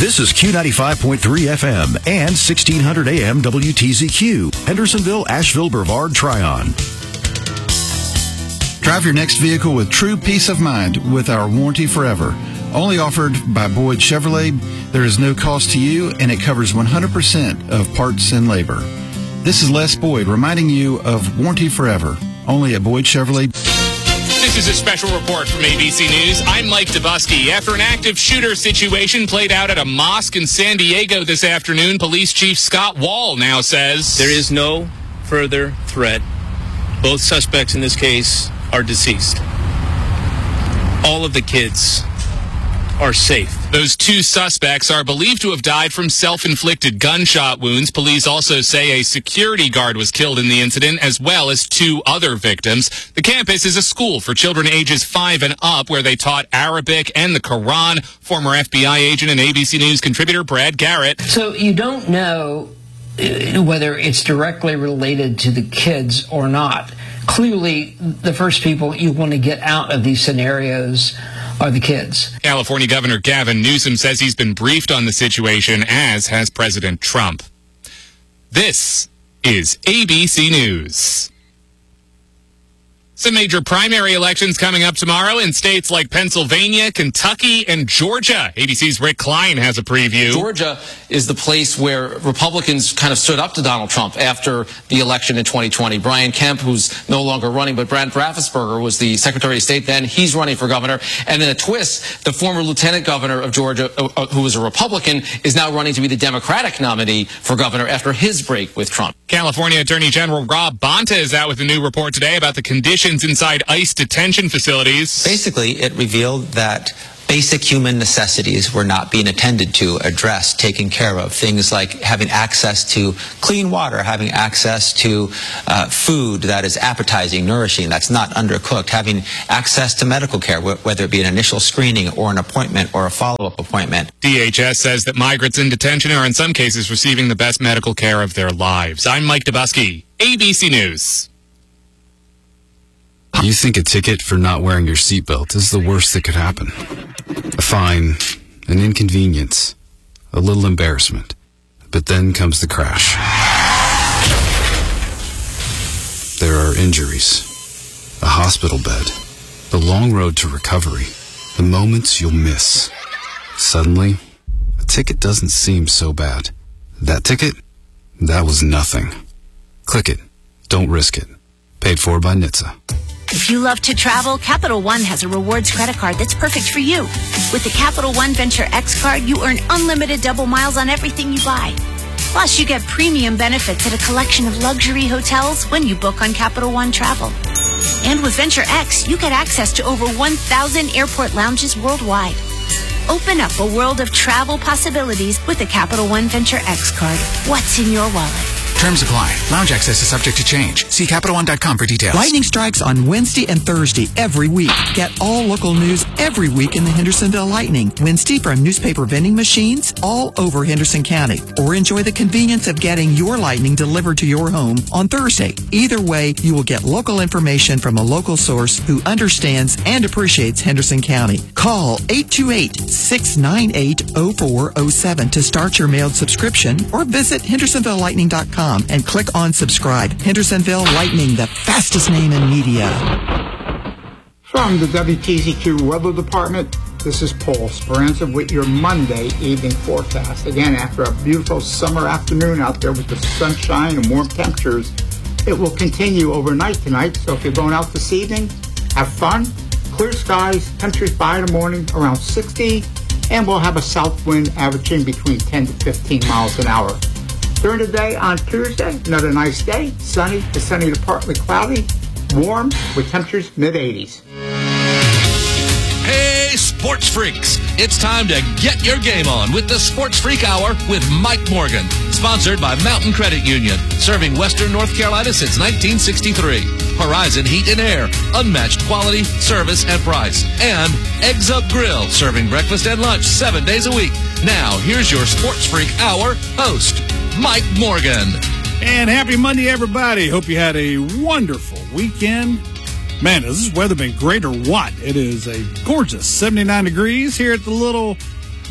This is Q95.3 FM and 1600 AM WTZQ, Hendersonville, Asheville, Brevard, Tryon. Drive your next vehicle with true peace of mind with our warranty forever. Only offered by Boyd Chevrolet, there is no cost to you, and it covers 100% of parts and labor. This is Les Boyd reminding you of warranty forever, only at Boyd Chevrolet. This is a special report from ABC News. I'm Mike Dubusky. After an active shooter situation played out at a mosque in San Diego this afternoon, Police Chief Scott Wall now says there is no further threat. Both suspects in this case are deceased. All of the kids are safe. Those two suspects are believed to have died from self-inflicted gunshot wounds. Police also say a security guard was killed in the incident, as well as two other victims. The campus is a school for children ages 5 and up, where they taught Arabic and the Quran. Former FBI agent and ABC News contributor Brad Garrett. So you don't know whether it's directly related to the kids or not. Clearly, the first people you want to get out of these scenarios are the kids. California Governor Gavin Newsom says he's been briefed on the situation, as has President Trump. This is ABC News. Some major primary elections coming up tomorrow in states like Pennsylvania, Kentucky, and Georgia. ABC's Rick Klein has a preview. Georgia is the place where Republicans kind of stood up to Donald Trump after the election in 2020. Brian Kemp, who's no longer running, but Brad Raffensperger was the Secretary of State then. He's running for governor. And in a twist, the former lieutenant governor of Georgia, who was a Republican, is now running to be the Democratic nominee for governor after his break with Trump. California Attorney General Rob Bonta is out with a new report today about the conditions inside ICE detention facilities. Basically, it revealed that basic human necessities were not being attended to, addressed, taken care of. Things like having access to clean water, having access to food that is appetizing, nourishing, that's not undercooked, having access to medical care, whether it be an initial screening or an appointment or a follow-up appointment. DHS says that migrants in detention are in some cases receiving the best medical care of their lives. I'm Mike Dubusky, ABC News. You think a ticket for not wearing your seatbelt is the worst that could happen. A fine, an inconvenience, a little embarrassment. But then comes the crash. There are injuries, a hospital bed, the long road to recovery, the moments you'll miss. Suddenly, a ticket doesn't seem so bad. That ticket? That was nothing. Click it. Don't risk it. Paid for by NHTSA. If you love to travel, Capital One has a rewards credit card that's perfect for you. With the Capital One Venture X card, you earn unlimited double miles on everything you buy. Plus, you get premium benefits at a collection of luxury hotels when you book on Capital One Travel. And with Venture X, you get access to over 1,000 airport lounges worldwide. Open up a world of travel possibilities with the Capital One Venture X card. What's in your wallet? Terms apply. Lounge access is subject to change. See CapitalOne.com for details. Lightning strikes on Wednesday and Thursday every week. Get all local news every week in the Hendersonville Lightning. Wednesday from newspaper vending machines all over Henderson County. Or enjoy the convenience of getting your lightning delivered to your home on Thursday. Either way, you will get local information from a local source who understands and appreciates Henderson County. Call 828-698-0407 to start your mailed subscription or visit HendersonvilleLightning.com and click on subscribe. Hendersonville Lightning, the fastest name in media. From the WTZQ Weather Department, this is Paul Speranza with your Monday evening forecast. Again, after a beautiful summer afternoon out there with the sunshine and warm temperatures, it will continue overnight tonight. So if you're going out this evening, have fun. Clear skies, temperatures by in the morning around 60, and we'll have a south wind averaging between 10 to 15 miles an hour. During the day on Tuesday, another nice day, sunny to partly cloudy, warm with temperatures mid-80s. Hey, sports freaks! It's time to get your game on with the Sports Freak Hour with Mike Morgan, sponsored by Mountain Credit Union, serving Western North Carolina since 1963. Horizon Heat and Air, unmatched quality, service, and price. And Eggs Up Grill, serving breakfast and lunch 7 days a week. Now, here's your Sports Freak Hour host, Mike Morgan. And happy Monday, everybody. Hope you had a wonderful weekend. Man, has this weather been great or what? It is a gorgeous 79 degrees here at the little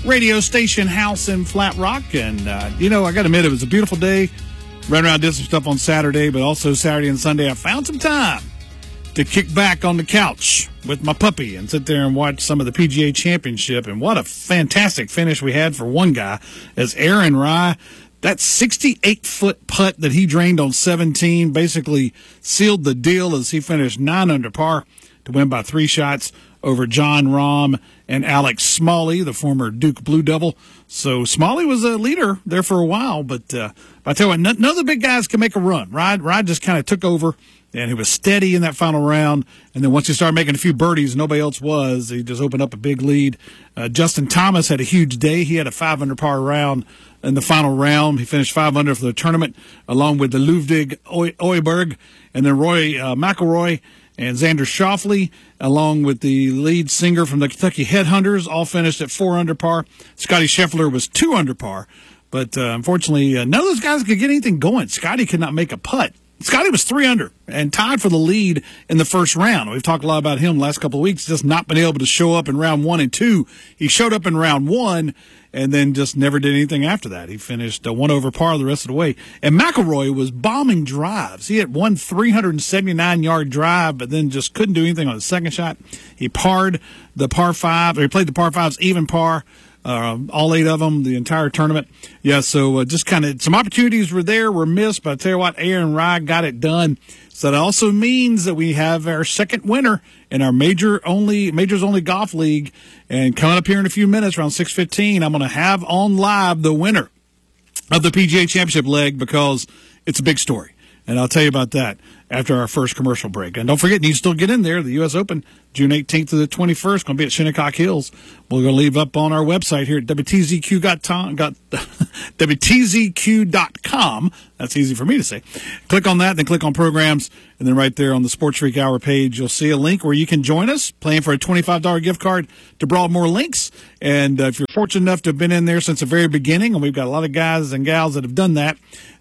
radio station house in Flat Rock. And, I got to admit, it was a beautiful day. Ran around, did some stuff on Saturday, but also Saturday and Sunday, I found some time to kick back on the couch with my puppy and sit there and watch some of the PGA Championship. And what a fantastic finish we had for one guy, as Aaron Rai, that 68-foot putt that he drained on 17 basically sealed the deal as he finished 9 under par to win by 3 shots over John Rahm and Alex Smalley, the former Duke Blue Devil. So Smalley was a leader there for a while, but I tell you what, none of the big guys can make a run. Rod just kind of took over, and he was steady in that final round. And then once he started making a few birdies, nobody else was. He just opened up a big lead. Justin Thomas had a huge day. He had a 5 under par round in the final round. He finished 5 under for the tournament, along with the Ludwig Oyberg, and then Roy McIlroy and Xander Schauffele, along with the lead singer from the Kentucky Headhunters, all finished at 4 under par. Scotty Scheffler was 2 under par. But unfortunately, none of those guys could get anything going. Scotty could not make a putt. Scotty was 3 under and tied for the lead in the first round. We've talked a lot about him the last couple of weeks, just not been able to show up in round 1 and 2. He showed up in round 1 and then just never did anything after that. He finished 1 over par the rest of the way. And McIlroy was bombing drives. He had one 379-yard drive, but then just couldn't do anything on the second shot. He parred the par 5, or he played the par 5s even par. All 8 of them, the entire tournament. Yeah, so just kind of some opportunities were missed, but I tell you what, Aaron Rai got it done. So that also means that we have our second winner in our majors only golf league. And coming up here in a few minutes, around 6:15, I'm going to have on live the winner of the PGA Championship leg, because it's a big story. And I'll tell you about that after our first commercial break. And don't forget, you can still get in there. The U.S. Open, June 18th to the 21st, going to be at Shinnecock Hills. We're going to leave up on our website here at WTZQ.com. That's easy for me to say. Click on that, then click on programs, and then right there on the Sports Freak Hour page, you'll see a link where you can join us, playing for a $25 gift card to Broadmoor Links. And if you're fortunate enough to have been in there since the very beginning, and we've got a lot of guys and gals that have done that,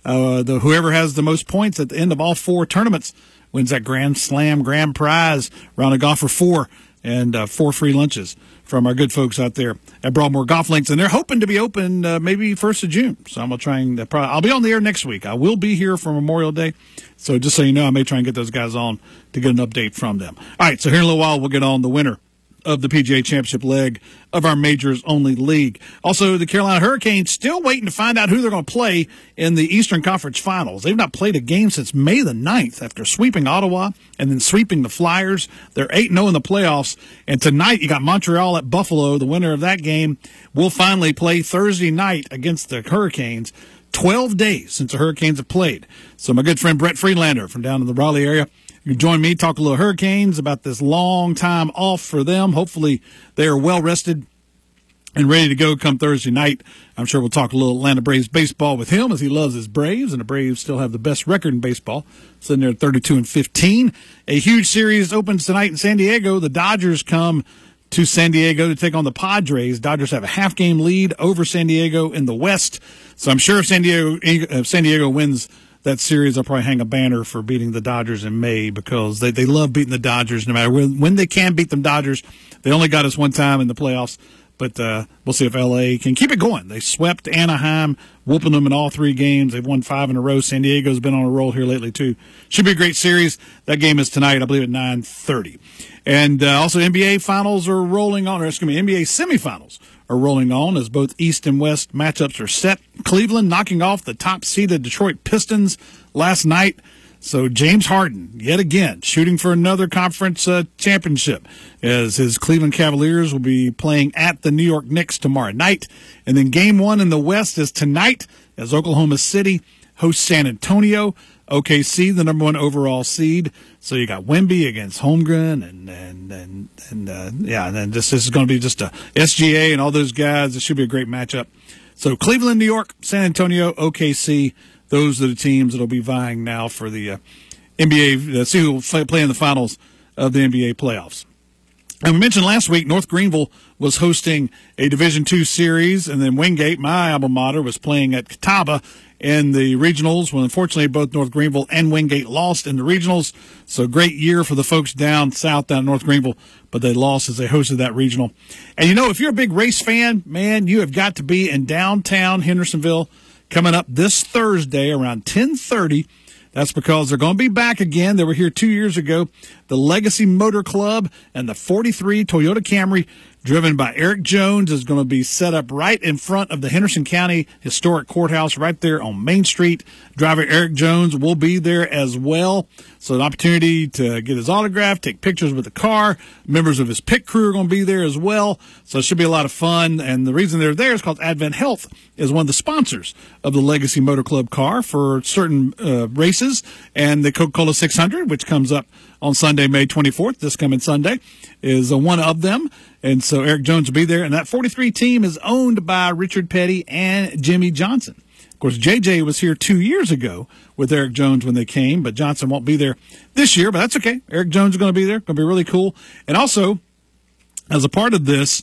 whoever has the most points at the end of all 4 tournaments wins that Grand Slam grand prize, round of golf for 4, and 4 free lunches from our good folks out there at Broadmoor Golf Links. And they're hoping to be open maybe 1st of June. So I'm going to try and I'll be on the air next week. I will be here for Memorial Day. So just so you know, I may try and get those guys on to get an update from them. All right, so here in a little while, we'll get on the winner of the PGA Championship leg of our majors only league. Also, the Carolina Hurricanes still waiting to find out who they're going to play in the Eastern Conference Finals. They've not played a game since May the 9th after sweeping Ottawa and then sweeping the Flyers. They're 8-0 in the playoffs. And tonight you got Montreal at Buffalo. The winner of that game will finally play Thursday night against the Hurricanes. 12 days since the Hurricanes have played. So my good friend Brett Friedlander from down in the Raleigh area, you can join me, talk a little Hurricanes about this long time off for them. Hopefully they are well rested and ready to go come Thursday night. I'm sure we'll talk a little Atlanta Braves baseball with him, as he loves his Braves, and the Braves still have the best record in baseball, sitting there at 32-15. A huge series opens tonight in San Diego. The Dodgers come to San Diego to take on the Padres. Dodgers have a half-game lead over San Diego in the West. So I'm sure if San Diego wins that series, I'll probably hang a banner for beating the Dodgers in May, because they love beating the Dodgers no matter when they can beat them Dodgers. They only got us one time in the playoffs, but we'll see if L.A. can keep it going. They swept Anaheim, whooping them in all 3 games. They've won 5 in a row. San Diego's been on a roll here lately, too. Should be a great series. That game is tonight, I believe, at 9:30. And also NBA finals are rolling on, NBA semifinals are rolling on, as both East and West matchups are set. Cleveland knocking off the top-seeded Detroit Pistons last night. So James Harden, yet again, shooting for another conference championship, as his Cleveland Cavaliers will be playing at the New York Knicks tomorrow night. And then Game 1 in the West is tonight, as Oklahoma City hosts San Antonio. OKC, the number 1 overall seed. So you got Wemby against Holmgren, and then this is going to be just a SGA and all those guys. It should be a great matchup. So Cleveland, New York, San Antonio, OKC, those are the teams that will be vying now for the NBA. See who will play in the finals of the NBA playoffs. And we mentioned last week, North Greenville was hosting a Division II series, and then Wingate, my alma mater, was playing at Catawba. in the regionals. Well, unfortunately, both North Greenville and Wingate lost in the regionals. So great year for the folks down south, down North Greenville, but they lost as they hosted that regional. And if you're a big race fan, man, you have got to be in downtown Hendersonville coming up this Thursday around 10:30. That's because they're going to be back again. They were here 2 years ago. The Legacy Motor Club and the 43 Toyota Camry, driven by Eric Jones, is going to be set up right in front of the Henderson County Historic Courthouse right there on Main Street. Driver Eric Jones will be there as well. So an opportunity to get his autograph, take pictures with the car. Members of his pit crew are going to be there as well. So it should be a lot of fun. And the reason they're there is because Advent Health is one of the sponsors of the Legacy Motor Club car for certain races. And the Coca-Cola 600, which comes up on Sunday, May 24th, this coming Sunday, is one of them. And so Eric Jones will be there. And that 43 team is owned by Richard Petty and Jimmy Johnson. Of course, JJ was here 2 years ago with Eric Jones when they came, but Johnson won't be there this year, but that's okay. Eric Jones is going to be there. Going to be really cool. And also, as a part of this,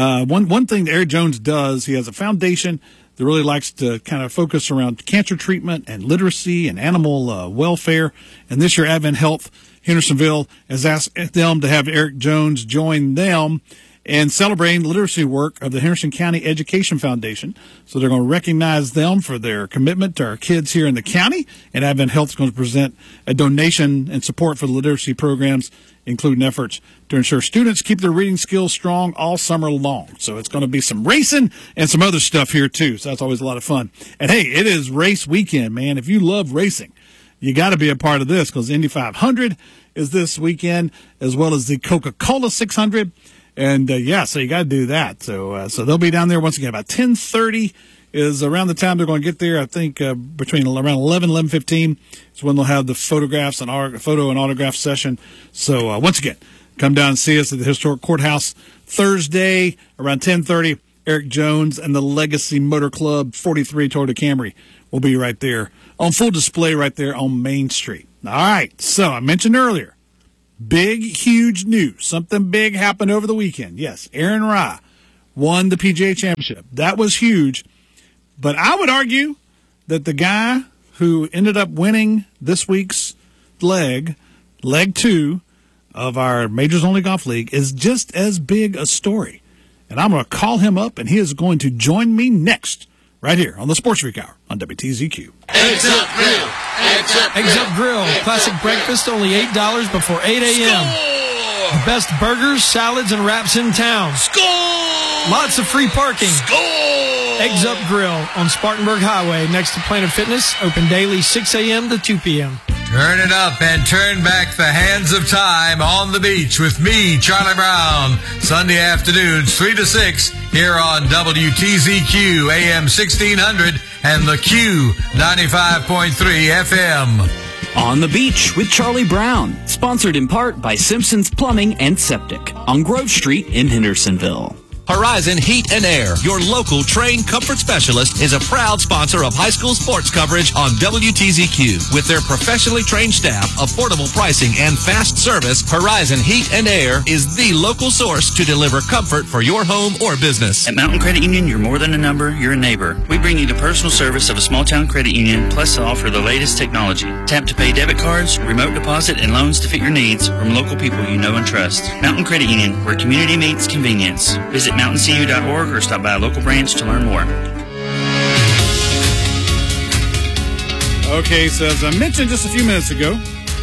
one thing that Eric Jones does, he has a foundation that really likes to kind of focus around cancer treatment and literacy and animal welfare. And this year, Advent Health Hendersonville has asked them to have Eric Jones join them in celebrating the literacy work of the Henderson County Education Foundation. So they're going to recognize them for their commitment to our kids here in the county, and Advent Health is going to present a donation and support for the literacy programs, including efforts to ensure students keep their reading skills strong all summer long. So it's going to be some racing and some other stuff here too, so that's always a lot of fun. And hey, it is race weekend, man. If you love racing, you got to be a part of this, because Indy 500 is this weekend, as well as the Coca-Cola 600. And, so you got to do that. So they'll be down there once again. About 10:30 is around the time they're going to get there. I think between around 11:15 is when they'll have the photographs and photo and autograph session. So once again, come down and see us at the Historic Courthouse Thursday around 10:30. Eric Jones and the Legacy Motor Club 43 Toyota Camry will be right there on full display right there on Main Street. All right. So I mentioned earlier, big, huge news. Something big happened over the weekend. Yes, Aaron Rai won the PGA Championship. That was huge. But I would argue that the guy who ended up winning this week's leg 2 of our Majors Only Golf League, is just as big a story. And I'm going to call him up, and he is going to join me next, right here on the Sports Freak Hour on WTZQ. Eggs Up Grill. Eggs Up Grill. Classic breakfast, only $8 before 8 a.m. Score! The best burgers, salads, and wraps in town. Score! Lots of free parking. Score! Eggs Up Grill on Spartanburg Highway next to Planet Fitness. Open daily 6 a.m. to 2 p.m. Turn it up and turn back the hands of time on the beach with me, Charlie Brown. Sunday afternoons, 3 to 6, here on WTZQ AM 1600 and the Q 95.3 FM. On the Beach with Charlie Brown, sponsored in part by Simpson's Plumbing and Septic on Grove Street in Hendersonville. Horizon Heat and Air, your local trained comfort specialist, is a proud sponsor of high school sports coverage on WTZQ. With their professionally trained staff, affordable pricing, and fast service, Horizon Heat and Air is the local source to deliver comfort for your home or business. At Mountain Credit Union, you're more than a number, you're a neighbor. We bring you the personal service of a small-town credit union, plus offer the latest technology. Tap-to-pay debit cards, remote deposit, and loans to fit your needs from local people you know and trust. Mountain Credit Union, where community meets convenience. Visit mountaincu.org or stop by a local branch to learn more. Okay, so as I mentioned just a few minutes ago,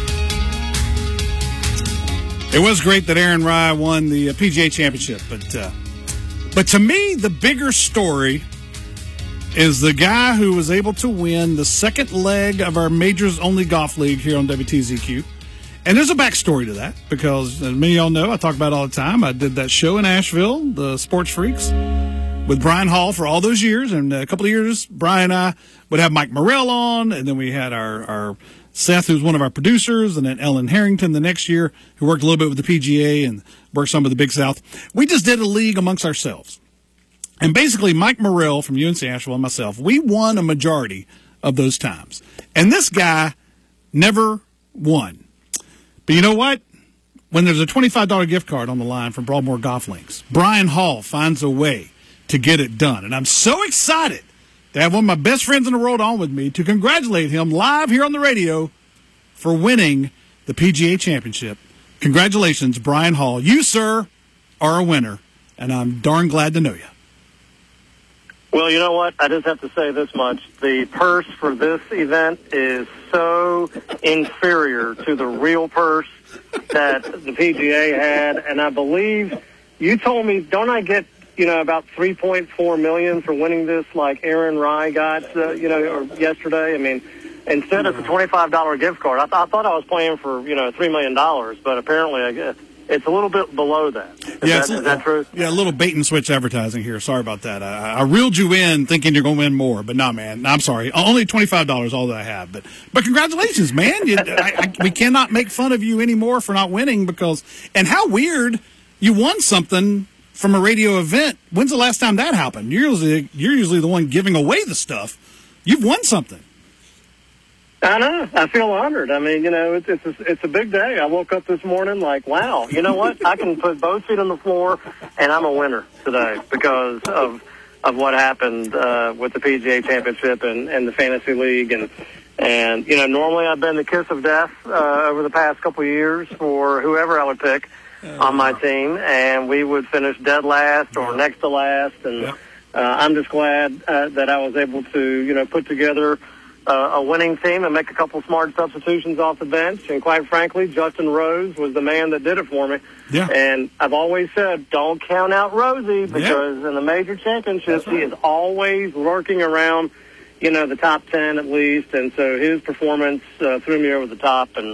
it was great that Aaron Rai won the PGA Championship, but to me, the bigger story is the guy who was able to win the second leg of our Majors Only Golf League here on WTZQ. And there's a backstory to that, because as many of y'all know, I talk about it all the time. I did that show in Asheville, the Sports Freaks, with Brian Hall for all those years. And a couple of years, Brian and I would have Mike Morrell on, and then we had our Seth, who's one of our producers, and then Ellen Harrington the next year, who worked a little bit with the PGA and worked some with the Big South. We just did a league amongst ourselves. And basically, Mike Morrell from UNC Asheville and myself, we won a majority of those times. And this guy never won. But you know what? When there's a $25 gift card on the line from Broadmoor Golf Links, Brian Hall finds a way to get it done. And I'm so excited to have one of my best friends in the world on with me to congratulate him live here on the radio for winning the PGA Championship. Congratulations, Brian Hall. You, sir, are a winner, and I'm darn glad to know you. Well, you know what? I just have to say this much. The purse for this event is so inferior to the real purse that the PGA had, and I believe you told me, don't I get, about $3.4 million for winning this like Aaron Rai got, or yesterday? I mean, instead of the $25 gift card, I thought I was playing for, $3 million, but apparently I guess it's a little bit below that. Is that true? Yeah, a little bait and switch advertising here. Sorry about that. I reeled you in thinking you're going to win more, but no, man. I'm sorry. Only $25, all that I have. But congratulations, man. We cannot make fun of you anymore for not winning and how weird you won something from a radio event. When's the last time that happened? You're usually the one giving away the stuff. You've won something. I know. I feel honored. I mean, it's a big day. I woke up this morning like, wow, you know what? I can put both feet on the floor, and I'm a winner today because of what happened with the PGA Championship and the Fantasy League. And normally I've been the kiss of death over the past couple of years for whoever I would pick on my team, and we would finish dead last or next to last. And I'm just glad that I was able to, put together a winning team and make a couple smart substitutions off the bench. And quite frankly, Justin Rose was the man that did it for me. Yeah. And I've always said, don't count out Rosie because in the major championships, he is always lurking around, the top 10 at least. And so his performance threw me over the top. And,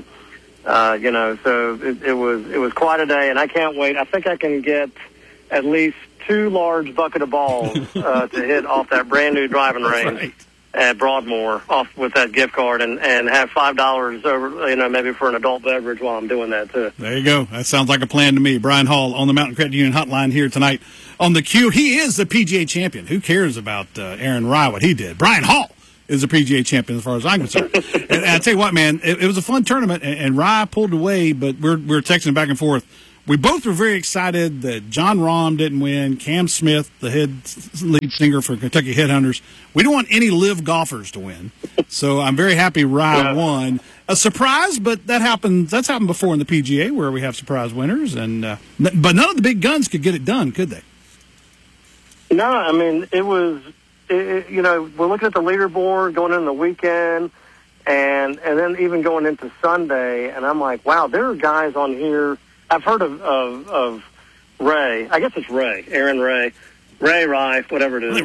so it was quite a day. And I can't wait. I think I can get at least 2 large bucket of balls to hit off that brand new driving range. Right. At Broadmoor off with that gift card and have $5 over, maybe for an adult beverage while I'm doing that too. There you go. That sounds like a plan to me. Brian Hall on the Mountain Credit Union hotline here tonight on the Q. He is the PGA champion. Who cares about Aaron Rai, what he did? Brian Hall is the PGA champion as far as I'm concerned. And I tell you what, man, it was a fun tournament and Rai pulled away, but we're texting back and forth. We both were very excited that John Rahm didn't win. Cam Smith, the lead singer for Kentucky Headhunters. We don't want any live golfers to win. So I'm very happy Rai won. A surprise, but that happens. That's happened before in the PGA where we have surprise winners. But none of the big guns could get it done, could they? No, I mean, we're looking at the leaderboard going into the weekend and then even going into Sunday. And I'm like, wow, there are guys on here. I've heard of Ray. I guess it's Ray, Aaron Ray, whatever it is.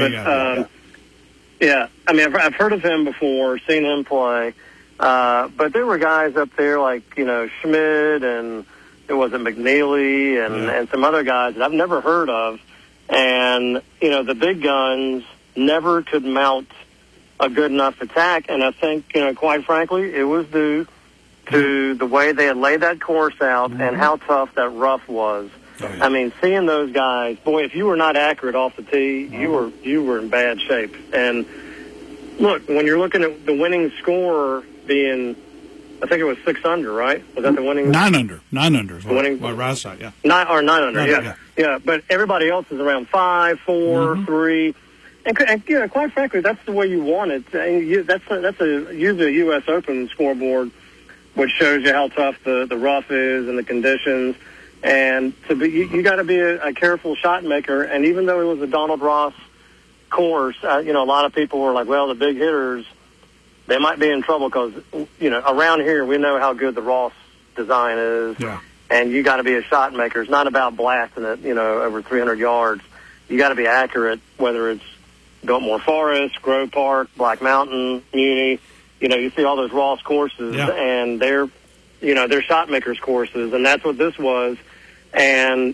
Yeah. I mean, I've heard of him before, seen him play, but there were guys up there like Schmidt and it wasn't McNeely and some other guys that I've never heard of, and the big guns never could mount a good enough attack, and I think quite frankly it was due to the way they had laid that course out and how tough that rough was. Oh, yeah. I mean, seeing those guys, boy, if you were not accurate off the tee, you were in bad shape. And look, when you're looking at the winning score being, I think it was 6 under, right? Was that the winning? 9 under. 9 under is what Rise side, yeah. 9 under, yeah. But everybody else is around 5, 4, 3. And quite frankly, that's the way you want it. That's usually a U.S. Open scoreboard, which shows you how tough the rough is and the conditions. And you got to be a careful shot maker. And even though it was a Donald Ross course, a lot of people were like, well, the big hitters, they might be in trouble because, around here we know how good the Ross design is. Yeah. And you got to be a shot maker. It's not about blasting it, over 300 yards. You got to be accurate, whether it's Biltmore Forest, Grove Park, Black Mountain, Muni. You see all those Ross courses, and they're shot makers courses, and that's what this was. And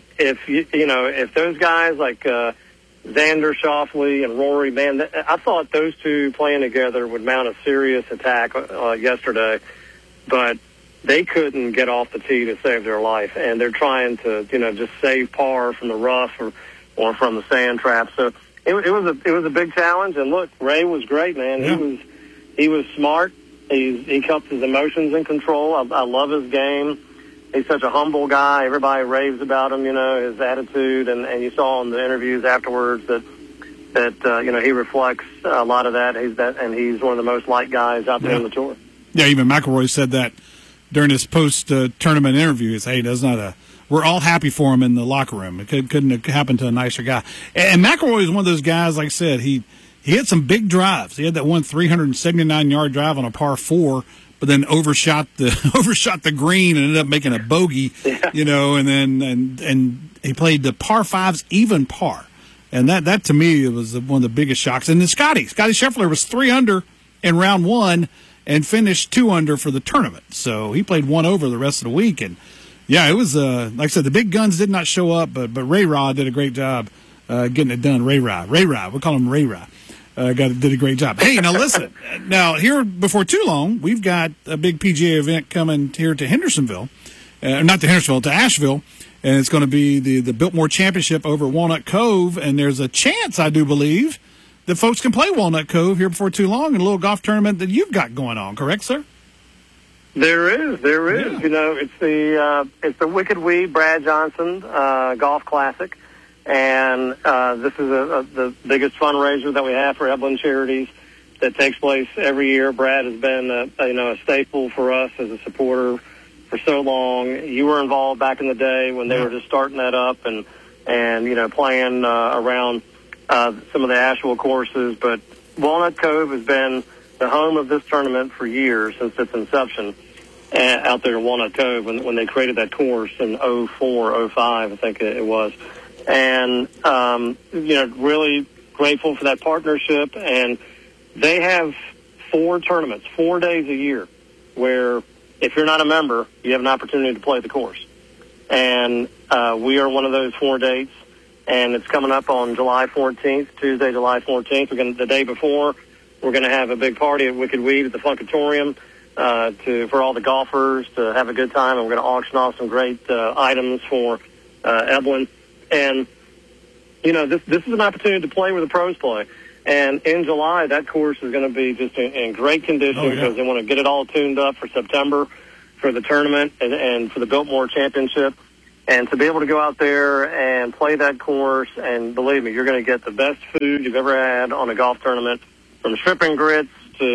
if those guys like Xander Schauffele and Rory, man, I thought those two playing together would mount a serious attack yesterday, but they couldn't get off the tee to save their life, and they're trying to just save par from the rough or from the sand trap. So it was a big challenge. And look, Ray was great, man. Yeah. He was smart. He kept his emotions in control. I love his game. He's such a humble guy. Everybody raves about him, his attitude. And you saw in the interviews afterwards that, that he reflects a lot of that. And he's one of the most liked guys out there on the tour. Yeah, even McIlroy said that during his post-tournament interview. He said, hey, we're all happy for him in the locker room. It couldn't have happened to a nicer guy. And McIlroy is one of those guys, like I said, he had some big drives. He had that one 379-yard drive on a par 4, but then overshot the green and ended up making a bogey, and he played the par 5s even par. And that to me was one of the biggest shocks. And then Scotty Scheffler was 3 under in round 1 and finished 2 under for the tournament. So he played 1 over the rest of the week. And yeah, it was like I said, the big guns did not show up, but Ray Ra did a great job getting it done. Ray Ra, we call him Ray Ra. Did a great job. Hey, now listen. Now here before too long, we've got a big PGA event coming here to Hendersonville, not to Hendersonville, to Asheville. And it's going to be the Biltmore Championship over at Walnut Cove. And there's a chance, I do believe, that folks can play Walnut Cove here before too long in a little golf tournament that you've got going on. Correct, sir? There is. Yeah. It's the Wicked Weed Brad Johnson Golf Classic. And this is the biggest fundraiser that we have for Eblin Charities that takes place every year. Brad has been a staple for us as a supporter for so long. You were involved back in the day when they were just starting that up and playing around some of the Asheville courses. But Walnut Cove has been the home of this tournament for years, since its inception out there in Walnut Cove when they created that course in 04, 05, I think it was. And, really grateful for that partnership. And they have 4 tournaments, 4 days a year, where if you're not a member, you have an opportunity to play the course. And we are one of those 4 dates, and it's coming up on July 14th, Tuesday, July 14th. The day before, we're going to have a big party at Wicked Weed at the Funkatorium for all the golfers to have a good time, and we're going to auction off some great items for Eblin. And, this is an opportunity to play where the pros play. And in July, that course is going to be just in great condition because they want to get it all tuned up for September for the tournament and for the Biltmore Championship. And to be able to go out there and play that course, and believe me, you're going to get the best food you've ever had on a golf tournament, from shrimp and grits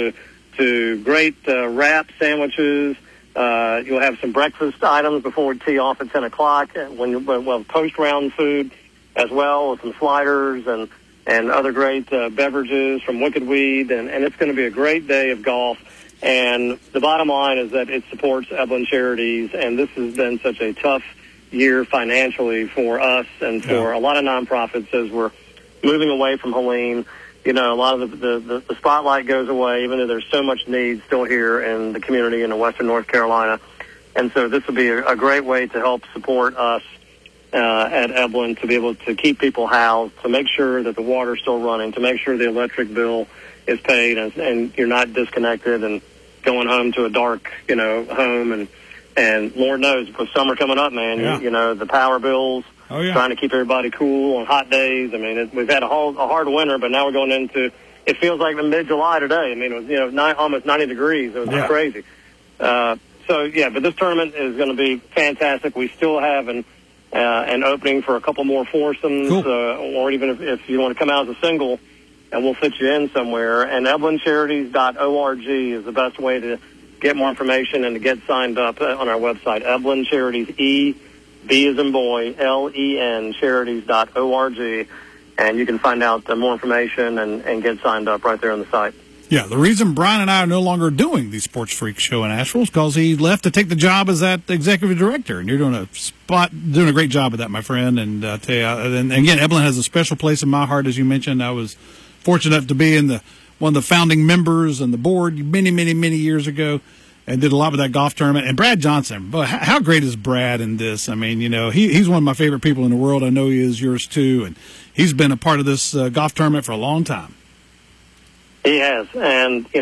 to great wrap sandwiches. You'll have some breakfast items before we tee off at 10 o'clock. We'll have post-round food as well, with some sliders and other great beverages from Wicked Weed. And it's going to be a great day of golf. And the bottom line is that it supports Eblin Charities. And this has been such a tough year financially for us and for a lot of nonprofits as we're moving away from Helene. A lot of the spotlight goes away, even though there's so much need still here in the community in Western North Carolina. And so this will be a great way to help support us at Eblin, to be able to keep people housed, to make sure that the water's still running, to make sure the electric bill is paid and you're not disconnected and going home to a dark, home. And Lord knows, with summer coming up, man, the power bills, trying to keep everybody cool on hot days. I mean, we've had a hard winter, but now we're going into, it feels like mid-July today. I mean, it was, almost 90 degrees. It was crazy. But this tournament is going to be fantastic. We still have an opening for a couple more foursomes, or even if you want to come out as a single, and we'll fit you in somewhere. And EblinCharities.org is the best way to get more information and to get signed up on our website. Eblin Charities, B as in boy, LEN, charities.org. And you can find out more information and get signed up right there on the site. Yeah, the reason Brian and I are no longer doing the Sports Freak show in Asheville is because he left to take the job as that executive director. And you're doing a great job of that, my friend. And I tell you, and again, Eblin has a special place in my heart, as you mentioned. I was fortunate enough to be in one of the founding members and the board many, many, many years ago, and did a lot with that golf tournament. And Brad Johnson, boy, how great is Brad in this? I mean, he's one of my favorite people in the world. I know he is yours too. And he's been a part of this golf tournament for a long time. He has, and he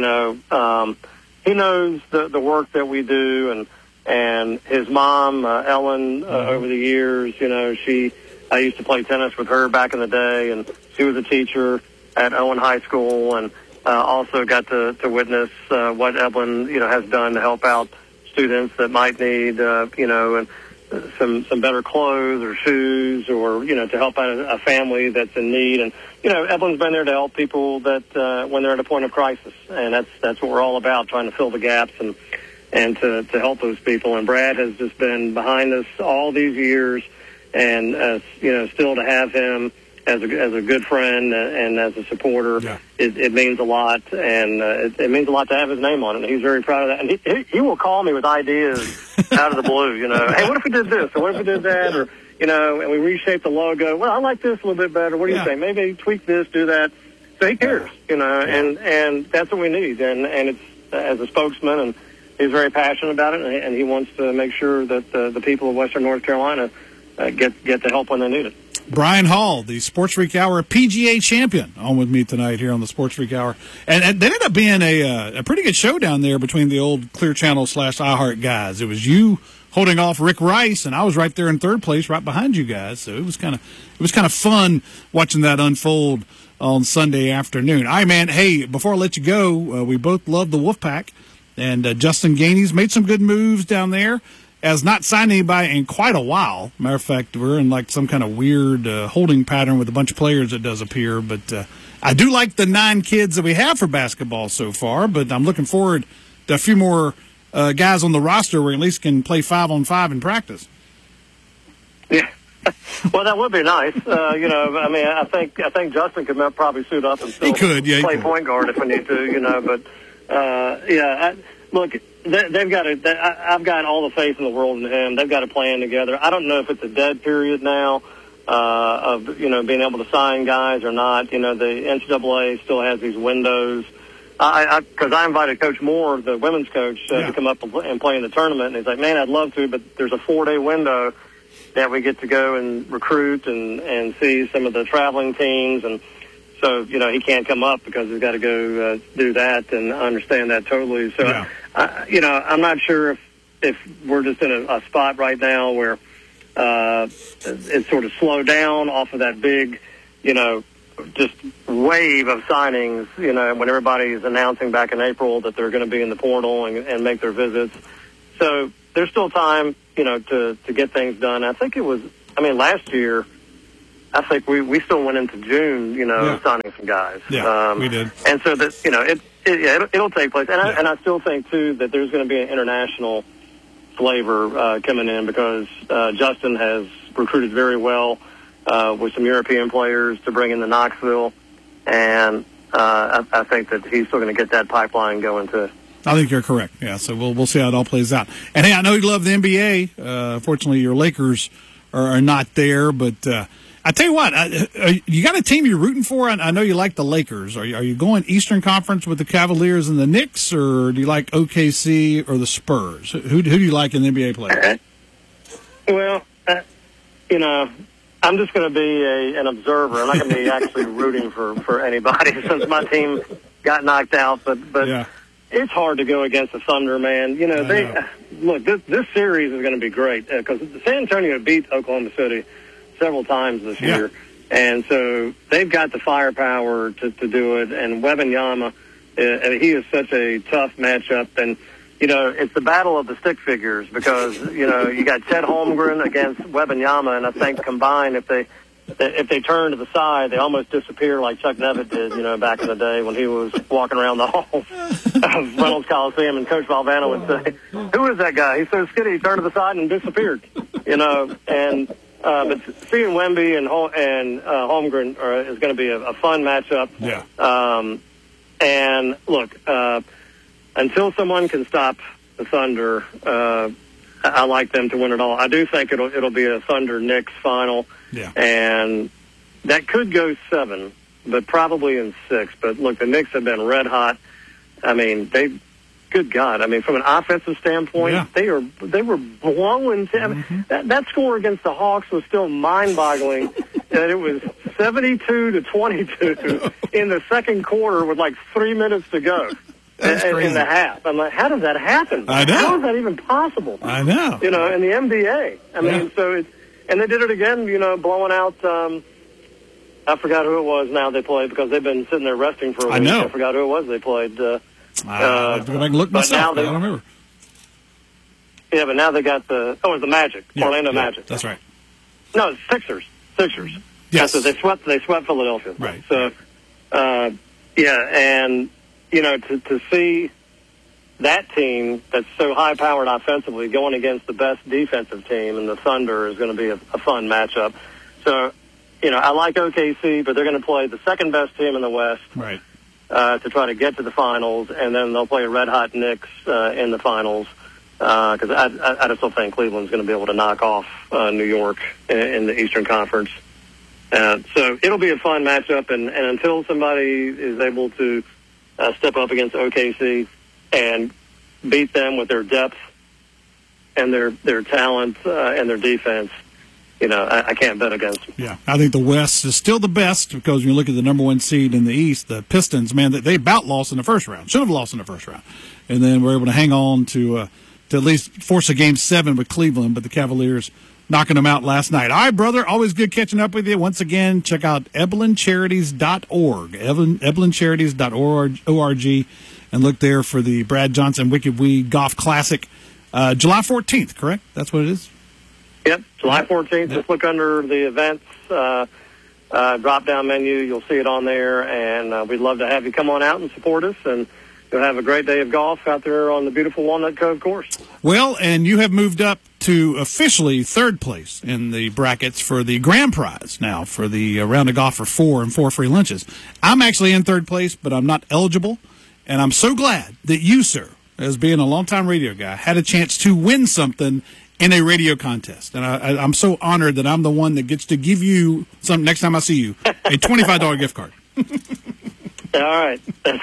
knows the work that we do, and his mom, Ellen, over the years, I used to play tennis with her back in the day, and she was a teacher at Owen High School, and also got to witness what Eblin, has done to help out students that might need, and some better clothes or shoes, or to help out a family that's in need. And Evelyn's been there to help people that when they're at a point of crisis, and that's what we're all about, trying to fill the gaps and to help those people. And Brad has just been behind us all these years, and still to have him as a good friend and as a supporter, it means a lot, and it means a lot to have his name on it. And he's very proud of that. And he will call me with ideas out of the blue. Hey, what if we did this, or what if we did that, or and we reshape the logo. Well, I like this a little bit better. What do you think? Maybe tweak this, do that. So he cares, and that's what we need. And it's as a spokesman, and he's very passionate about it, and he wants to make sure that the people of Western North Carolina get the help when they need it. Brian Hall, the Sports Freak Hour PGA champion, on with me tonight here on the Sports Freak Hour. And that ended up being a pretty good show down there between the old Clear Channel / iHeart guys. It was you holding off Rick Rice, and I was right there in third place right behind you guys. So it was kind of fun watching that unfold on Sunday afternoon. All right, man. Hey, before I let you go, we both love the Wolfpack, and Justin Gainey's made some good moves down there. Has not signed anybody in quite a while. Matter of fact, we're in like some kind of weird holding pattern with a bunch of players, it does appear. But I do like the 9 kids that we have for basketball so far, but I'm looking forward to a few more guys on the roster where at least can play 5-on-5 in practice. Yeah. Well, that would be nice. I think Justin could probably suit up and still play point guard if we need to, but look, they've got I've got all the faith in the world in him. They've got a plan together. I don't know if it's a dead period now of being able to sign guys or not. The NCAA still has these windows. Because I invited Coach Moore, the women's coach, to come up and play in the tournament, and he's like, "Man, I'd love to, but there's a 4-day window that we get to go and recruit and see some of the traveling teams." And so, he can't come up because he's got to go do that, and I understand that totally. So, I'm not sure if we're just in a spot right now where it's sort of slowed down off of that big, just wave of signings, when everybody's announcing back in April that they're going to be in the portal and make their visits. So there's still time, to get things done. I think last year, I think we still went into June, signing some guys. Yeah, we did. And so that, it'll take place. And I still think, too, that there's going to be an international flavor coming in because Justin has recruited very well with some European players to bring into Knoxville. And I think that he's still going to get that pipeline going, too. I think you're correct. Yeah, so we'll see how it all plays out. And, hey, I know you love the NBA. Fortunately, your Lakers are not there, but I tell you what, you got a team you're rooting for? I know you like the Lakers. Are you going Eastern Conference with the Cavaliers and the Knicks, or do you like OKC or the Spurs? Who do you like in the NBA play? Well, I'm just going to be an observer. I'm not going to be actually rooting for anybody since my team got knocked out. But it's hard to go against the Thunder, man. Look, this series is going to be great because San Antonio beat Oklahoma City several times this year. And so they've got the firepower to do it. And Wembanyama, he is such a tough matchup. And, it's the battle of the stick figures because, you got Chet Holmgren against Wembanyama. And I think combined, if they turn to the side, they almost disappear like Chuck Nevitt did, back in the day when he was walking around the halls of Reynolds Coliseum, and Coach Valvano would say, "Who is that guy? He's so skinny, he turned to the side and disappeared." And but seeing Wemby and Holmgren is going to be a fun matchup. Yeah. And look, until someone can stop the Thunder, I like them to win it all. I do think it'll be a Thunder-Knicks final. Yeah. And that could go 7, but probably in 6. But look, the Knicks have been red hot. I mean, good God. I mean, from an offensive standpoint, they were blowing. That score against the Hawks was still mind-boggling. That it was 72-22 in the second quarter with like 3 minutes to go. In the half. I'm like, how does that happen? I know. How is that even possible? I know. In the NBA. I mean, so and they did it again, blowing out, I forgot who it was now they played because they've been sitting there resting for a week. I know. I forgot who it was they played. I have to go back and look myself. I don't remember. Yeah, but now they got the Magic, Orlando Magic. That's right. No, Sixers. Yes. So they swept Philadelphia. Right. So, and, to see that team that's so high-powered offensively going against the best defensive team, and the Thunder is going to be a fun matchup. So, I like OKC, but they're going to play the second-best team in the West right. To try to get to the finals, and then they'll play red-hot Knicks in the finals because I just don't think Cleveland's going to be able to knock off New York in the Eastern Conference. So it'll be a fun matchup, and until somebody is able to step up against OKC and beat them with their depth and their talent and their defense, I can't bet against them. Yeah, I think the West is still the best because when you look at the number one seed in the East, the Pistons, man, they about lost in the first round. Should have lost in the first round. And then were able to hang on to at least force a Game 7 with Cleveland, but the Cavaliers knocking them out last night. All right, brother, always good catching up with you. Once again, check out EblinCharities.org, EblinCharities.org, and look there for the Brad Johnson Wicked Weed Golf Classic, July 14th, correct? That's what it is? Yep, July 14th. Just look under the events drop-down menu. You'll see it on there, and we'd love to have you come on out and support us, and you'll have a great day of golf out there on the beautiful Walnut Cove course. Well, and you have moved up to officially third place in the brackets for the grand prize now for the round of golf for 4 and 4 free lunches. I'm actually in third place, but I'm not eligible, and I'm so glad that you, sir, as being a longtime radio guy, had a chance to win something in a radio contest. And I'm so honored that I'm the one that gets to give you some next time I see you, a $25 gift card. All right.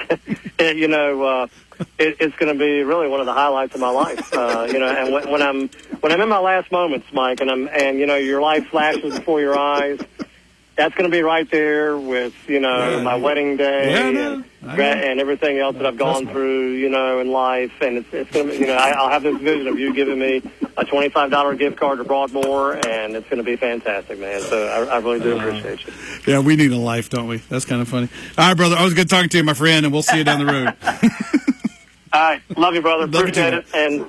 It's going to be really one of the highlights of my life. And when I'm in my last moments, Mike, and your life flashes before your eyes, that's going to be right there with, my wedding day and everything else that I've gone through, in life. And it's going to be, I'll have this vision of you giving me a $25 gift card to Broadmoor, and it's going to be fantastic, man. So I really do appreciate you. Yeah, we need a life, don't we? That's kind of funny. All right, brother. Always good talking to you, my friend, and we'll see you down the road. All right. Love you, brother. Appreciate it. And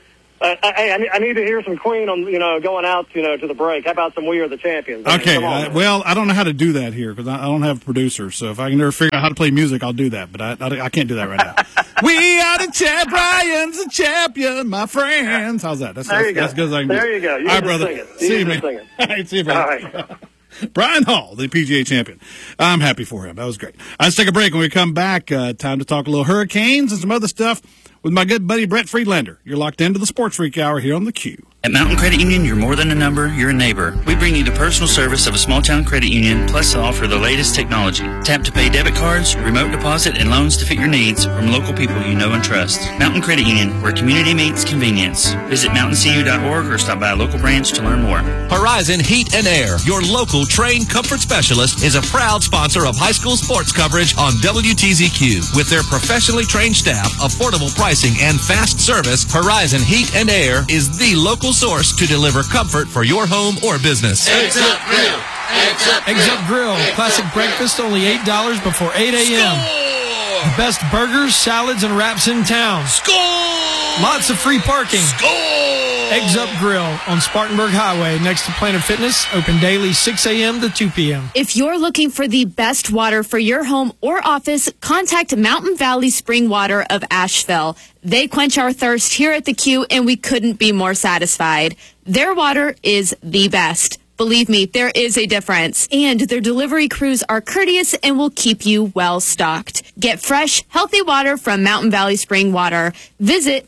I need to hear some Queen on, going out, to the break. How about some We Are the Champions? Okay. I don't know how to do that here because I don't have a producer. So if I can never figure out how to play music, I'll do that. But I can't do that right now. We are the Brian's the champion, my friends. How's that? That's as good as I can do. There you go. All right, brother. See you, man. All right, see you, brother. All right. Brian Hall, the PGA champion. I'm happy for him. That was great. Let's take a break. When we come back, time to talk a little hurricanes and some other stuff with my good buddy Brett Friedlander. You're locked into the Sports Freak Hour here on the Q. At Mountain Credit Union, you're more than a number, you're a neighbor. We bring you the personal service of a small-town credit union, plus offer the latest technology. Tap to pay debit cards, remote deposit, and loans to fit your needs from local people you know and trust. Mountain Credit Union, where community meets convenience. Visit mountaincu.org or stop by a local branch to learn more. Horizon Heat and Air, your local trained comfort specialist, is a proud sponsor of high school sports coverage on WTZQ. With their professionally trained staff, affordable pricing, and fast service, Horizon Heat and Air is the local source to deliver comfort for your home or business. Eggs Up Grill. Eggs Up Grill. Classic breakfast, only $8 before 8 a.m. The best burgers, salads, and wraps in town. Score! Lots of free parking. Score! Eggs Up Grill on Spartanburg Highway next to Planet Fitness. Open daily 6 a.m. to 2 p.m. If you're looking for the best water for your home or office, contact Mountain Valley Spring Water of Asheville. They quench our thirst here at the Q, and we couldn't be more satisfied. Their water is the best. Believe me, there is a difference. And their delivery crews are courteous and will keep you well stocked. Get fresh, healthy water from Mountain Valley Spring Water. Visit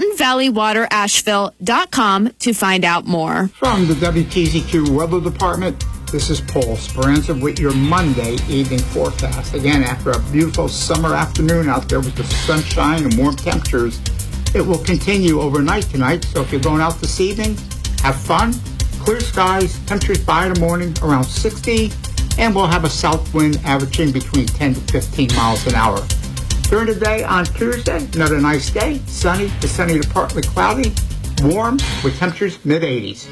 mountainvalleywaterasheville.com to find out more. From the WTZQ Weather Department, this is Paul Speranza with your Monday evening forecast. Again, after a beautiful summer afternoon out there with the sunshine and warm temperatures, it will continue overnight tonight. So if you're going out this evening, have fun. Clear skies, temperatures by the morning around 60, and we'll have a south wind averaging between 10 to 15 miles an hour. During the day on Tuesday, another nice day, sunny to partly cloudy, warm with temperatures mid-80s.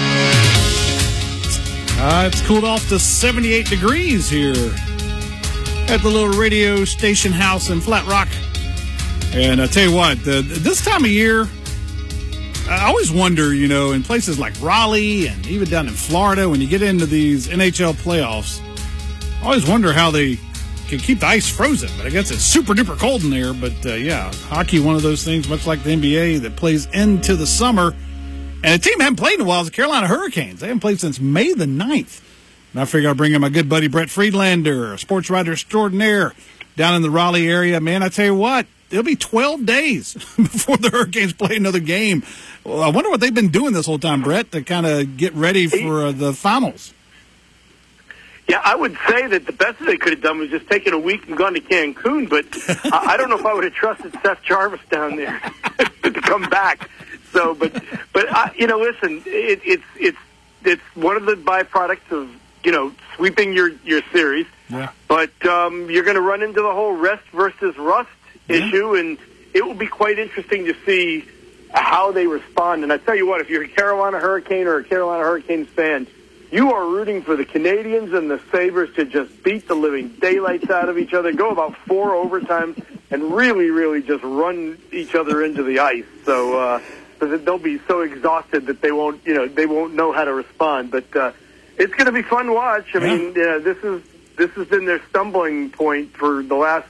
It's cooled off to 78 degrees here at the little radio station house in Flat Rock. And I tell you what, this time of year, I always wonder, in places like Raleigh and even down in Florida, when you get into these NHL playoffs, I always wonder how they can keep the ice frozen. But I guess it's super duper cold in there. But hockey, one of those things, much like the NBA, that plays into the summer. And a team I haven't played in a while is the Carolina Hurricanes. They haven't played since May the 9th. And I figure I'll bring in my good buddy Brett Friedlander, a sports writer extraordinaire down in the Raleigh area. Man, I tell you what, it'll be 12 days before the Hurricanes play another game. Well, I wonder what they've been doing this whole time, Brett, to kind of get ready for the finals. Yeah, I would say that the best they could have done was just taken a week and gone to Cancun, but I don't know if I would have trusted Seth Jarvis down there to come back. So, but listen, it's one of the byproducts of sweeping your series. Yeah. But you're going to run into the whole rest versus rust issue, and it will be quite interesting to see how they respond. And I tell you what, if you're a Carolina Hurricane or a Carolina Hurricanes fan, you are rooting for the Canadians and the Sabres to just beat the living daylights out of each other, go about 4 overtimes, and really, really just run each other into the ice. So that they'll be so exhausted that they won't know how to respond. But it's going to be fun to watch. I mean, this has been their stumbling point for the last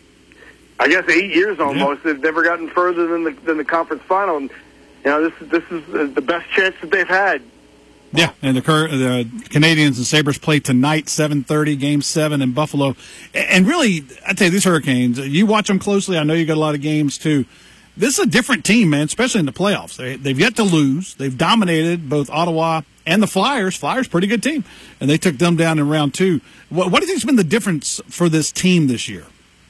8 years almost. They've never gotten further than the conference final. And this is the best chance that they've had. Yeah, and the Canadians and Sabres play tonight, 7:30, Game 7 in Buffalo. And really, I tell you, these Hurricanes, you watch them closely. I know you got a lot of games, too. This is a different team, man, especially in the playoffs. They've yet to lose. They've dominated both Ottawa and the Flyers. Flyers, pretty good team. And they took them down in round 2. What do you think has been the difference for this team this year?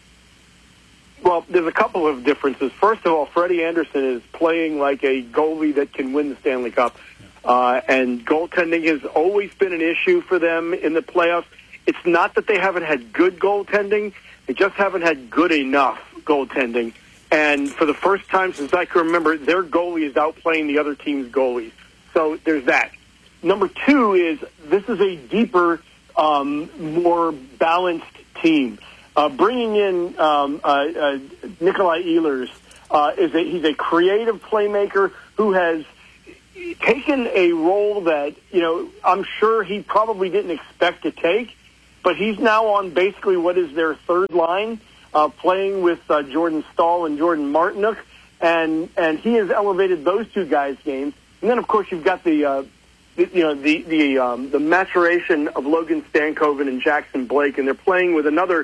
Well, there's a couple of differences. First of all, Freddie Anderson is playing like a goalie that can win the Stanley Cup. And goaltending has always been an issue for them in the playoffs. It's not that they haven't had good goaltending. They just haven't had good enough goaltending. And for the first time since I can remember, their goalie is outplaying the other team's goalies. So there's that. Number 2 is this is a deeper, more balanced team. Bringing in Nikolai Ehlers, he's a creative playmaker who has taken a role that, I'm sure he probably didn't expect to take, but he's now on basically what is their third line, playing with Jordan Staal and Jordan Martinook, and he has elevated those two guys' games. And then, of course, you've got the maturation of Logan Stankoven and Jackson Blake, and they're playing with another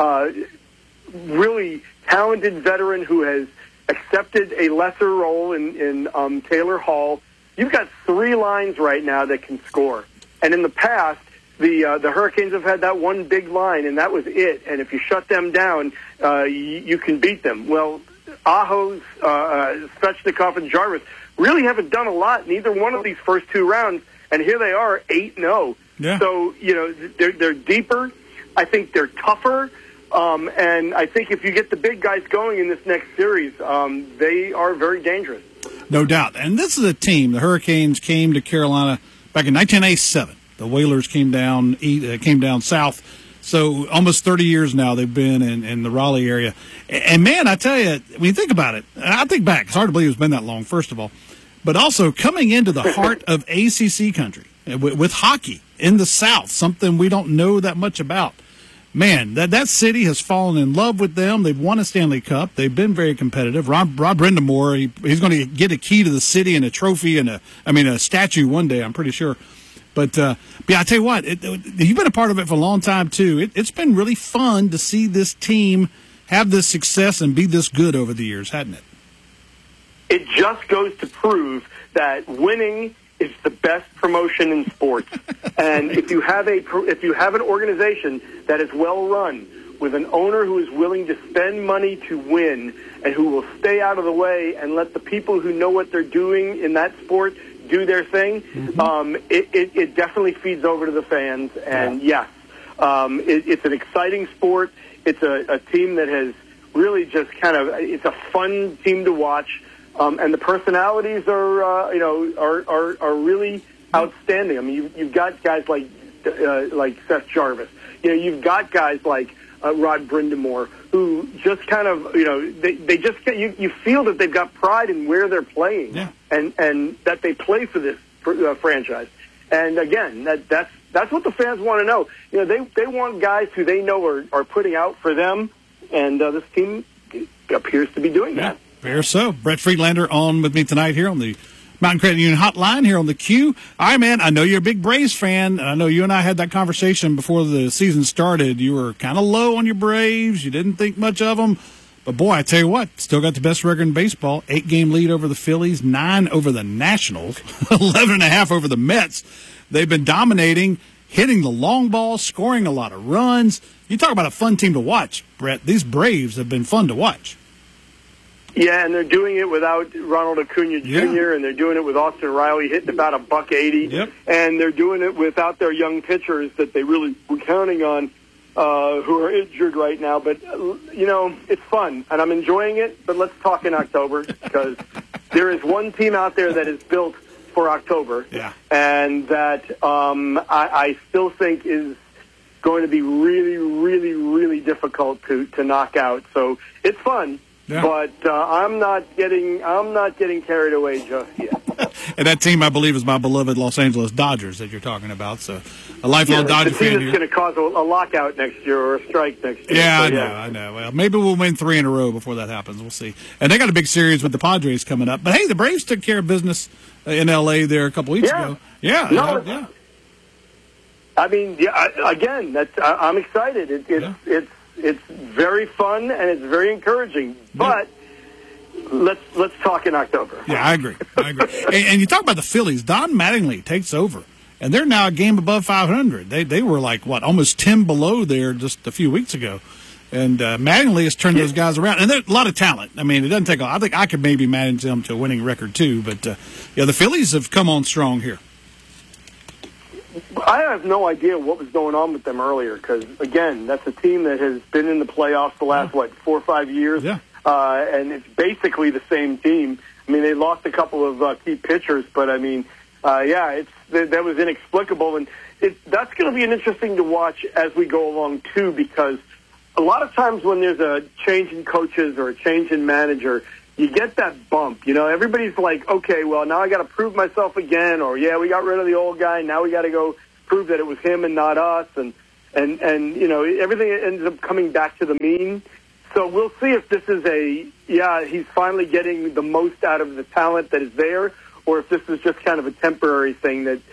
really talented veteran who has accepted a lesser role in Taylor Hall. You've got 3 lines right now that can score. And in the past, the Hurricanes have had that one big line, and that was it. And if you shut them down, you can beat them. Well, Aho, Svechnikov, and Jarvis really haven't done a lot in either one of these first 2 rounds, and here they are, 8-0. Yeah. So, they're deeper. I think they're tougher. And I think if you get the big guys going in this next series, they are very dangerous. No doubt. And this is a team, the Hurricanes came to Carolina back in 1987. The Whalers came down south. So almost 30 years now they've been in the Raleigh area. And, man, I tell you, when you think about it, I think back. It's hard to believe it's been that long, first of all. But also coming into the heart of ACC country with hockey in the South, something we don't know that much about. Man, that city has fallen in love with them. They've won a Stanley Cup. They've been very competitive. Rob Brindamore, he's going to get a key to the city and a trophy and a statue one day, I'm pretty sure. But I tell you what, you've been a part of it for a long time, too. It's been really fun to see this team have this success and be this good over the years, hasn't it? It just goes to prove that winning is the best promotion in sports. And if you have an organization that is well run, with an owner who is willing to spend money to win and who will stay out of the way and let the people who know what they're doing in that sport do their thing, it definitely feeds over to the fans. And yes, it's an exciting sport. It's a team that has really just it's a fun team to watch. And the personalities are really outstanding. I mean, you've got guys like Seth Jarvis. You've got guys like Rod Brindamore, who just kind of, they just get, you feel that they've got pride in where they're playing, and that they play for this franchise. And again, that's what the fans want to know. They want guys who they know are putting out for them, and this team appears to be doing that. Fair so. Brett Friedlander on with me tonight here on the Mountain Credit Union Hotline here on the Q. All right, man, I know you're a big Braves fan, and I know you and I had that conversation before the season started. You were kind of low on your Braves. You didn't think much of them. But, boy, I tell you what, still got the best record in baseball. 8-game lead over the Phillies, 9 over the Nationals, 11.5 over the Mets. They've been dominating, hitting the long ball, scoring a lot of runs. You talk about a fun team to watch, Brett. These Braves have been fun to watch. Yeah, and they're doing it without Ronald Acuna Jr., and they're doing it with Austin Riley hitting about $180, and they're doing it without their young pitchers that they really were counting on, who are injured right now. But, it's fun, and I'm enjoying it, but let's talk in October, because there is one team out there that is built for October, and that I still think is going to be really, really, really difficult to knock out. So it's fun. Yeah. But I'm not getting carried away just yet. And that team, I believe, is my beloved Los Angeles Dodgers that you're talking about. So a lifelong Dodger fan. The team that's going to cause a lockout next year or a strike next year. Yeah, so, I know. Well, maybe we'll win 3 in a row before that happens. We'll see. And they got a big series with the Padres coming up. But hey, the Braves took care of business in L.A. there a couple weeks ago. Yeah. Yeah. I mean, again, I'm excited. It's very fun and it's very encouraging. But let's talk in October. Yeah, I agree. And you talk about the Phillies. Don Mattingly takes over, and they're now a game above 500. They were like almost 10 below there just a few weeks ago. And Mattingly has turned those guys around, and there's a lot of talent. I mean, it doesn't take I think I could maybe manage them to a winning record too. But the Phillies have come on strong here. I have no idea what was going on with them earlier because, again, that's a team that has been in the playoffs the last, 4 or 5 years, and it's basically the same team. I mean, they lost a couple of key pitchers, but, I mean, that was inexplicable, and that's going to be interesting to watch as we go along, too, because a lot of times when there's a change in coaches or a change in manager, you get that bump. Everybody's like, okay, well, now I got to prove myself again, or, we got rid of the old guy, now we got to go prove that it was him and not us, and everything ends up coming back to the mean. So we'll see if this is he's finally getting the most out of the talent that is there, or if this is just kind of a temporary thing that,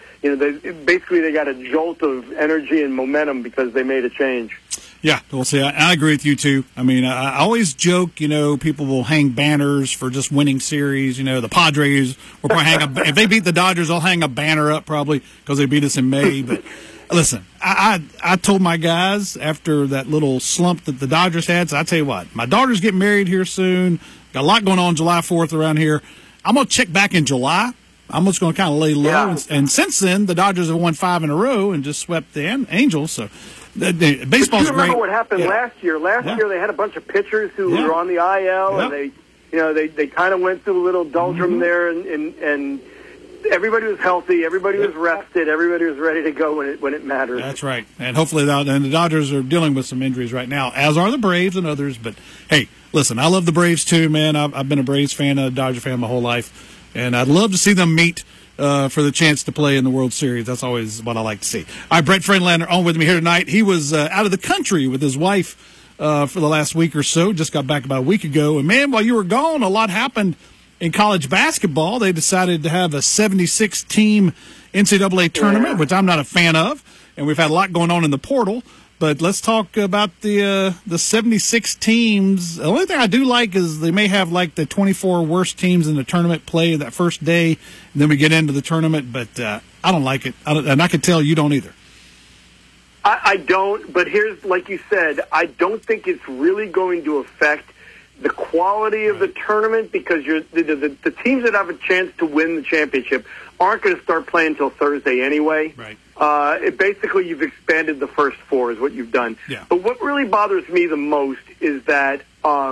they got a jolt of energy and momentum because they made a change. Yeah, we'll see. I agree with you, too. I mean, I always joke, people will hang banners for just winning series. The Padres will probably if they beat the Dodgers, they'll hang a banner up probably because they beat us in May. But listen, I told my guys after that little slump that the Dodgers had, so I tell you what, my daughter's getting married here soon. Got a lot going on July 4th around here. I'm going to check back in July. I'm just going to kind of lay low. Yeah. And since then, the Dodgers have won 5 in a row and just swept the Angels. So baseball's great. You remember what happened last year? Last year they had a bunch of pitchers who were on the IL, and they kind of went through a little doldrum there, and everybody was healthy, everybody was rested, everybody was ready to go when it mattered. That's right. And hopefully, the Dodgers are dealing with some injuries right now, as are the Braves and others. But hey, listen, I love the Braves too, man. I've been a Braves fan, a Dodger fan my whole life. And I'd love to see them meet for the chance to play in the World Series. That's always what I like to see. All right, Brett Friedlander on with me here tonight. He was out of the country with his wife for the last week or so. Just got back about a week ago. And, man, while you were gone, a lot happened in college basketball. They decided to have a 76-team NCAA tournament, which I'm not a fan of. And we've had a lot going on in the portal. But let's talk about the 76 teams. The only thing I do like is they may have like the 24 worst teams in the tournament play that first day, and then we get into the tournament. But I don't like it, and I can tell you don't either. I don't, but here's, like you said, I don't think it's really going to affect the quality of the tournament because the teams that have a chance to win the championship aren't going to start playing until Thursday anyway. Right. Basically, you've expanded the first 4 is what you've done. Yeah. But what really bothers me the most is that,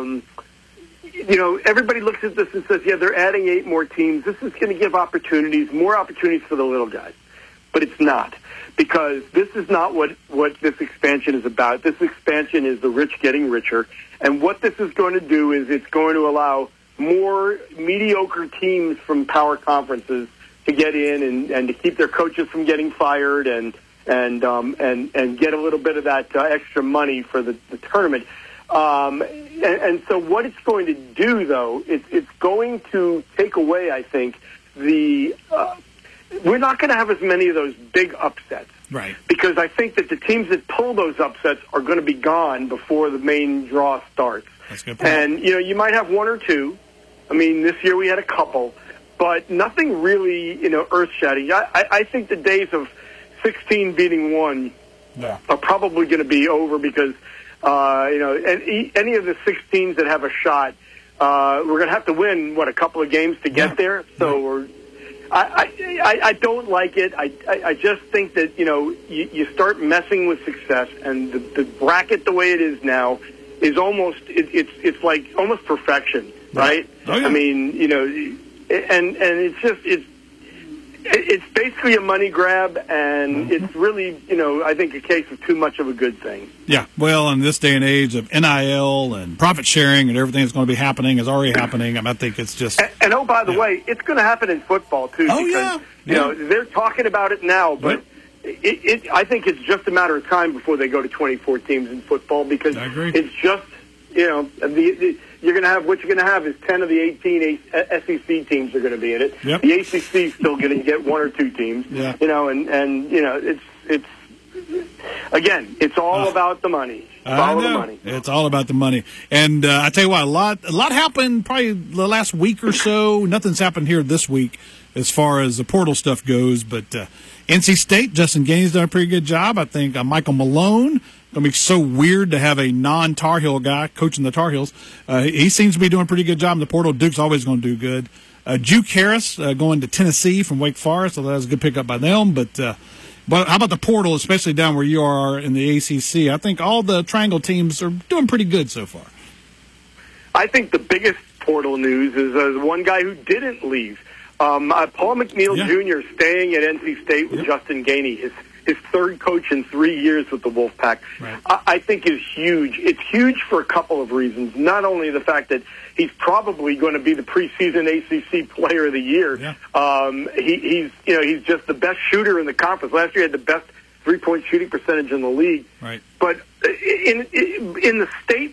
everybody looks at this and says, they're adding 8 more teams. This is going to give more opportunities for the little guys. but it's not. Because this is not what this expansion is about. This expansion is the rich getting richer. And what this is going to do is it's going to allow more mediocre teams from power conferences to get in and to keep their coaches from getting fired and get a little bit of that extra money for the tournament. And so what it's going to do, though, it's going to take away, I think, we're not going to have as many of those big upsets. Right. Because I think that the teams that pull those upsets are going to be gone before the main draw starts. That's a good point. And, you might have one or two. I mean, this year we had a couple, but nothing really, earth-shattering. I think the days of 16 beating one are probably going to be over because, any of the 16s that have a shot, we're going to have to win, a couple of games to get there. So I don't like it. I just think that, you start messing with success, and the bracket the way it is now is almost, it's like almost perfection, right? Oh, yeah. I mean, and it's basically a money grab, and it's really, I think a case of too much of a good thing. Yeah, well, in this day and age of NIL and profit sharing and everything that's going to be happening is already happening. I think it's just... And oh, by the way, it's going to happen in football, too. Oh, because, they're talking about it now, but I think it's just a matter of time before they go to 24 teams in football because it's just, you're going to have, what you're going to have is 10 of the 18 SEC teams are going to be in it. Yep. The ACC is still going to get one or two teams. Yeah. It's again, it's all about the money. It's all about the money. And I tell you what, a lot happened probably the last week or so. Nothing's happened here this week as far as the portal stuff goes. But NC State, Justin Gainey's done a pretty good job. I think Michael Malone, going to be so weird to have a non-Tar Heel guy coaching the Tar Heels. He seems to be doing a pretty good job in the portal. Duke's always going to do good. Juke Harris going to Tennessee from Wake Forest, so that was a good pickup by them. But how about the portal, especially down where you are in the ACC? I think all the Triangle teams are doing pretty good so far. I think the biggest portal news is one guy who didn't leave. Paul McNeil Jr. staying at NC State with Justin Gainey, his third coach in 3 years with the Wolfpack, I think is huge. It's huge for a couple of reasons. Not only the fact that he's probably going to be the preseason ACC Player of the Year. He's just the best shooter in the conference. Last year he had the best 3-point shooting percentage in the league. Right. But in the state